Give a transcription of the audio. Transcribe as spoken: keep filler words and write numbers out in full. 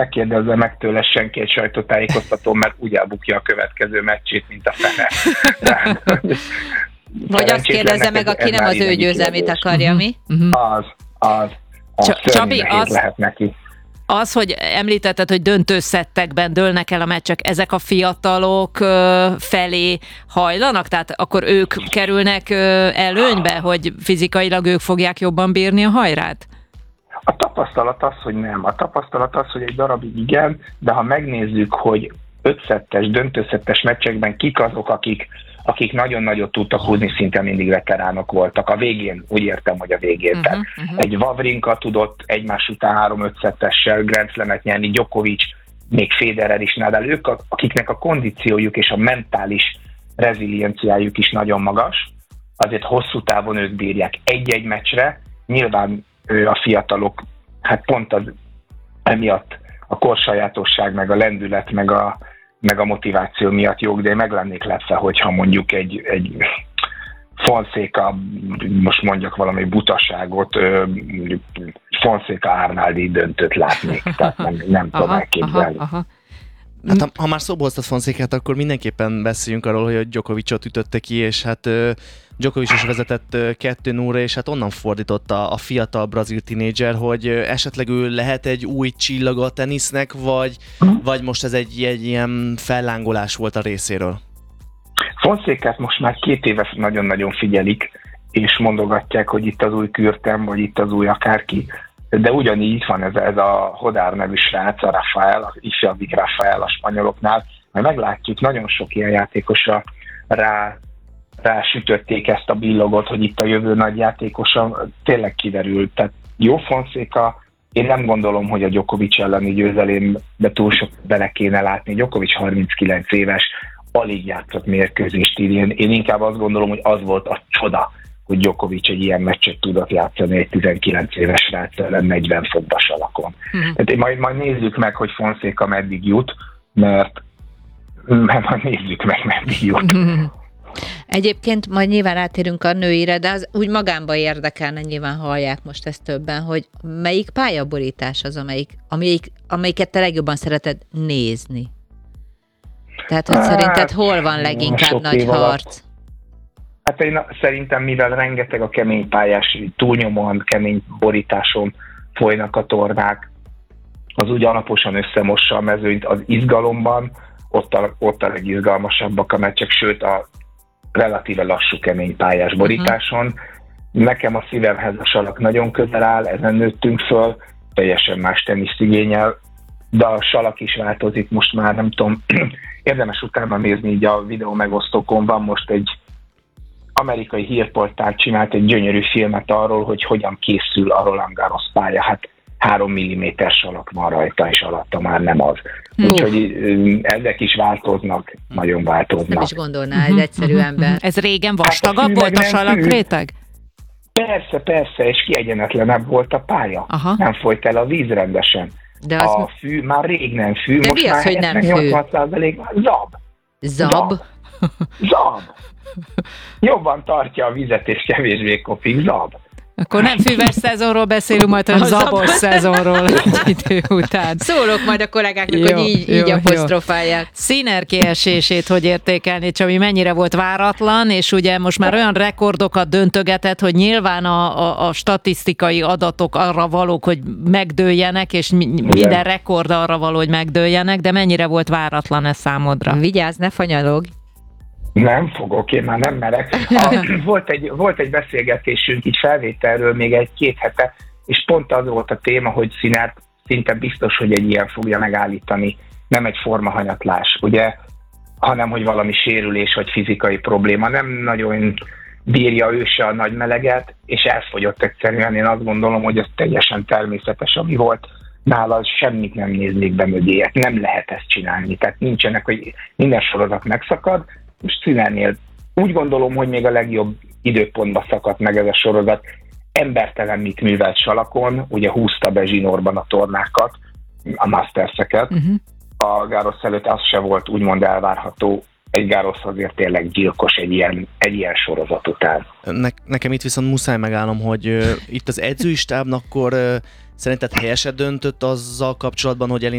ne kérdezze meg tőle senki egy sajtótájékoztatón, mert úgy elbukja a következő meccsét, mint a fene. Vagy azt kérdezze meg, aki nem az ő győzelmét akarja, mi? Az, az. az Csabi, az... lehet neki. Az, hogy említetted, hogy döntőszettekben dőlnek el a meccsek, ezek a fiatalok felé hajlanak? Tehát akkor ők kerülnek előnybe, hogy fizikailag ők fogják jobban bírni a hajrát? A tapasztalat az, hogy nem. A tapasztalat az, hogy egy darabig igen, de ha megnézzük, hogy ötszettes, döntőszettes meccsekben kik azok, akik, akik nagyon nagyot tudtak húzni, szinte mindig veteránok voltak. A végén, úgy értem, hogy a végén. Uh-huh, uh-huh. Egy Wawrinka tudott egymás után három ötszettessel Grand Slamet nyerni, Djokovic, még Federer is, Nadal, ők, akiknek a kondíciójuk és a mentális rezilienciájuk is nagyon magas, azért hosszú távon ők bírják egy-egy meccsre. Nyilván a fiatalok, hát pont az emiatt a korsajátosság, meg a lendület, meg a, meg a motiváció miatt jók, de én meg lennék lepve, hogyha mondjuk egy, egy Fonseca, most mondjak valami butaságot, Fonseca Arnaldi döntőt látnék, tehát nem, nem tudom elképzelni. Aha, aha. Hát ha, ha már szóba hoztad Fonszékát, akkor mindenképpen beszéljünk arról, hogy Djokovicot ütötte ki, és hát Djokovic is vezetett kettő nulla, és hát onnan fordította a fiatal brazil tinédzser, hogy esetleg ő lehet egy új csillaga a tenisznek, vagy, vagy most ez egy, egy ilyen fellángolás volt a részéről? Fonszékát most már két éve nagyon-nagyon figyelik, és mondogatják, hogy itt az új Kürten, vagy itt az új akárki. De ugyanígy van ez, ez a Hodár nevű srác, a Rafael, a ifjabbik Rafael a spanyoloknál, majd meglátjuk, nagyon sok ilyen játékosra rá, rá sütötték ezt a billogot, hogy itt a jövő nagy játékosa, tényleg kiderült. Tehát jó Fonseca, én nem gondolom, hogy a Djokovic elleni győzelembe túl sok bele kéne látni. Djokovic harminckilenc éves, alig játszott mérkőzést idén. Én inkább azt gondolom, hogy az volt a csoda, hogy Djokovic egy ilyen meccset tudott játszani egy tizenkilenc éves srác ellen negyven fokba salakon. Uh-huh. Tehát majd, majd nézzük meg, hogy Fonseca meddig jut, mert, mert majd nézzük meg, meddig jut. Uh-huh. Egyébként majd nyilván átérünk a nőire, de az úgy magámban érdekelne, nyilván hallják most ezt többen, hogy melyik pályaborítás az, amelyik, amelyik, amelyiket te legjobban szereted nézni? Tehát, hogy hát, szerinted hol van leginkább nagy harc? Hát én szerintem, mivel rengeteg a kemény pályás, túlnyomóan kemény borításon folynak a tornák, az úgy alaposan összemossa a mezőnyt az izgalomban, ott a, ott a legizgalmasabbak a meccsek, sőt a relatíve lassú kemény pályás borításon. Uh-huh. Nekem a szívemhez a salak nagyon közel áll, ezen nőttünk föl, teljesen más teniszt igényel, de a salak is változik most már, nem tudom, érdemes utána nézni, így a videó megosztókon van most egy amerikai hírportál csinált egy gyönyörű filmet arról, hogy hogyan készül a Roland Garros pálya. Hát három milliméter salak van rajta, és alatta már nem az. Úgyhogy ezek is változnak, nagyon változnak. Nem is gondolná egy egyszerű ember. Ez régen vastagabb hát volt a salakréteg? Persze, persze, és kiegyenetlenebb volt a pálya. Aha. Nem folyt el a víz rendesen. De az... A fű már rég nem fű, de most mi az, már hogy nem fű? nyolcvan százalék zab. Zab? Zab. Zab. Jobban tartja a vizet, és kevésbé kopik, zab. Akkor nem füves szezonról beszélünk majd, hanem zabos szezonról egy idő után. Szólok majd a kollégáknak, jó, hogy így, jó, így apostrofálják. Sinner kiesését hogy értékelni, Csabi, mennyire volt váratlan, és ugye most már olyan rekordokat döntögetett, hogy nyilván a, a, a statisztikai adatok arra valók, hogy megdőljenek, és mi, minden rekord arra való, hogy megdőljenek, de mennyire volt váratlan ez számodra? Vigyázz, ne fanyalogj! Nem fogok, én már nem merek. A, volt, egy, volt egy beszélgetésünk így felvételről még egy-két hete, és pont az volt a téma, hogy Sinner szinte biztos, hogy egy ilyen fogja megállítani, nem egy formahanyatlás, ugye, hanem hogy valami sérülés vagy fizikai probléma. Nem nagyon bírja ő se a nagy meleget, és elfogyott egyszerűen. Én azt gondolom, hogy ez teljesen természetes, ami volt nála, semmit nem néznék be mögéjét. Nem lehet ezt csinálni. Tehát nincsenek, hogy minden sorozat megszakad. Most Sinnernél úgy gondolom, hogy még a legjobb időpontban szakadt meg ez a sorozat. Embertelen mit művelt salakon, ugye húzta be zsinórban a tornákat, a Masters-eket. Uh-huh. A Garros előtt az se volt úgymond elvárható. Egy Garros azért tényleg gyilkos egy ilyen, egy ilyen sorozat után. Ne, nekem itt viszont muszáj megállnom, hogy uh, itt az edzői stábnak akkor uh, szerinted helyeset döntött azzal kapcsolatban, hogy